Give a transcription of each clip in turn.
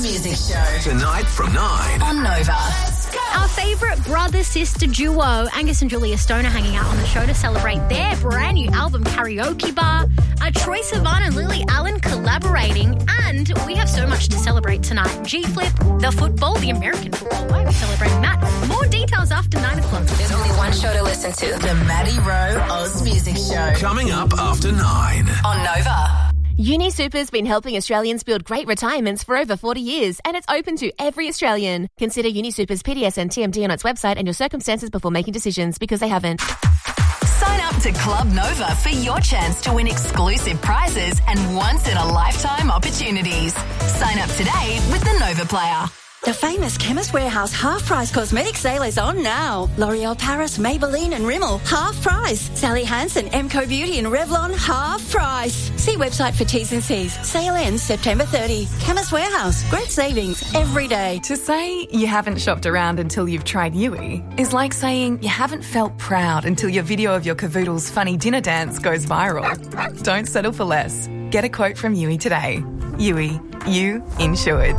Music Show. Tonight from 9 on Nova. Our favourite brother-sister duo, Angus and Julia Stone, are hanging out on the show to celebrate their brand new album, Karaoke Bar. Troy Sivan and Lily Allen collaborating, and we have so much to celebrate tonight. G-Flip, the football, the American football. Why are we celebrating that? More details after 9 o'clock. There's only one show to listen to. The Maddie Rowe Oz Music Show. Coming up after 9 on Nova. UniSuper's been helping Australians build great retirements for over 40 years, and it's open to every Australian. Consider UniSuper's PDS and TMD on its website and your circumstances before making decisions, because they haven't. Sign up to Club Nova for your chance to win exclusive prizes and once-in-a-lifetime opportunities. Sign up today with the Nova Player. The famous Chemist Warehouse half-price cosmetic sale is on now. L'Oreal Paris, Maybelline and Rimmel, half price. Sally Hansen, Emco Beauty and Revlon, half price. See website for T's and C's. Sale ends September 30. Chemist Warehouse, great savings every day. To say you haven't shopped around until you've tried Yui is like saying you haven't felt proud until your video of your cavoodle's funny dinner dance goes viral. Don't settle for less. Get a quote from Yui today. Yui, you insured.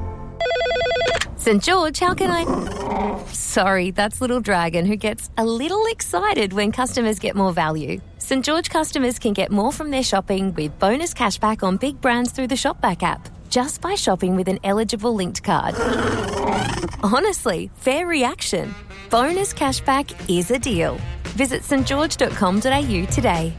St. George, how can I... Sorry, that's Little Dragon, who gets a little excited when customers get more value. St. George customers can get more from their shopping with bonus cashback on big brands through the Shopback app, just by shopping with an eligible linked card. Honestly, fair reaction. Bonus cashback is a deal. Visit stgeorge.com.au today.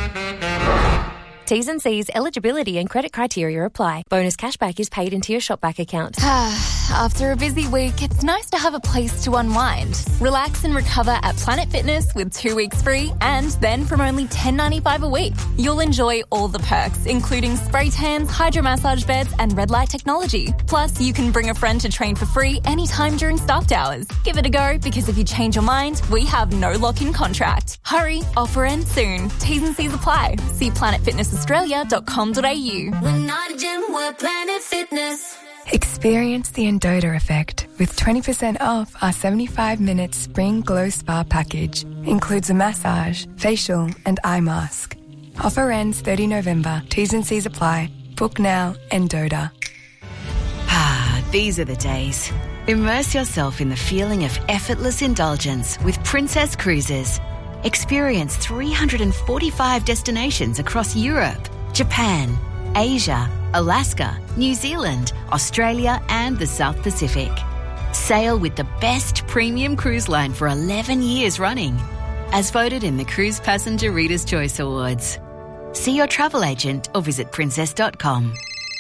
T's and C's, eligibility and credit criteria apply. Bonus cashback is paid into your Shopback account. After a busy week, it's nice to have a place to unwind. Relax and recover at Planet Fitness with 2 weeks free, and then from only $10.95 a week. You'll enjoy all the perks, including spray tans, hydro massage beds, and red light technology. Plus, you can bring a friend to train for free anytime during staffed hours. Give it a go, because if you change your mind, we have no lock-in contract. Hurry, offer ends soon. T's and C's apply. See planetfitnessaustralia.com.au. We're not a gym, we're Planet Fitness. Experience the Endota effect with 20% off our 75-minute Spring Glow Spa package. Includes a massage, facial and eye mask. Offer ends 30 November. T's and C's apply. Book now, Endota. These are the days. Immerse yourself in the feeling of effortless indulgence with Princess Cruises. Experience 345 destinations across Europe, Japan, Asia, Alaska, New Zealand, Australia and the South Pacific. Sail with the best premium cruise line for 11 years running, as voted in the Cruise Passenger Reader's Choice Awards. See your travel agent or visit princess.com.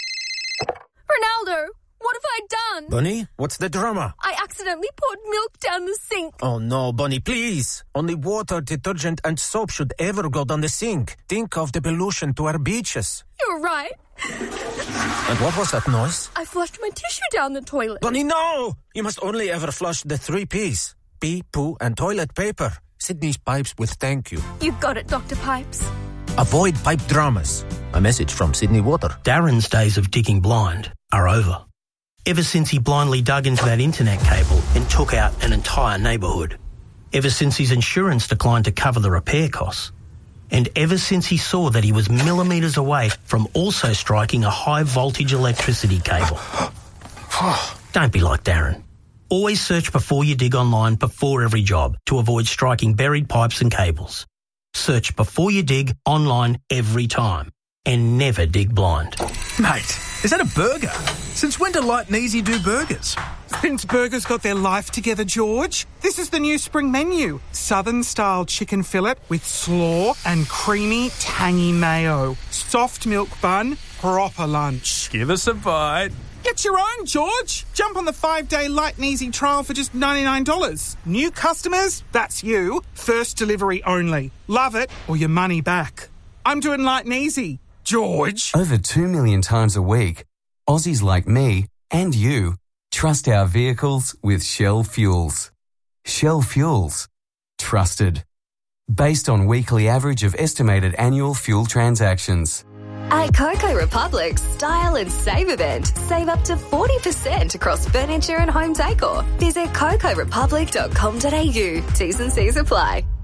Ronaldo, what have I done? Bunny, what's the drama? I accidentally poured milk down the sink. Oh no, Bunny, please. Only water, detergent and soap should ever go down the sink. Think of the pollution to our beaches. You're right. And what was that noise? I flushed my tissue down the toilet. Bunny, no! You must only ever flush the 3 Ps. Pee, poo and toilet paper. Sydney's Pipes will thank you. You got it, Dr. Pipes. Avoid pipe dramas. A message from Sydney Water. Darren's days of digging blind are over. Ever since he blindly dug into that internet cable and took out an entire neighbourhood. Ever since his insurance declined to cover the repair costs. And ever since he saw that he was millimetres away from also striking a high-voltage electricity cable. Don't be like Darren. Always search before you dig online before every job to avoid striking buried pipes and cables. Search before you dig online every time. And never dig blind. Mate, is that a burger? Since when do Light and Easy do burgers? Since burgers got their life together, George. This is the new spring menu. Southern-style chicken fillet with slaw and creamy, tangy mayo. Soft milk bun, proper lunch. Give us a bite. Get your own, George. Jump on the 5-day Light and Easy trial for just $99. New customers, that's you. First delivery only. Love it or your money back. I'm doing Light and Easy. George. Over 2 million times a week, Aussies like me and you trust our vehicles with Shell Fuels. Shell Fuels. Trusted. Based on weekly average of estimated annual fuel transactions. At Coco Republic's Style and Save event, save up to 40% across furniture and home decor. Visit cocorepublic.com.au. T's and C's apply.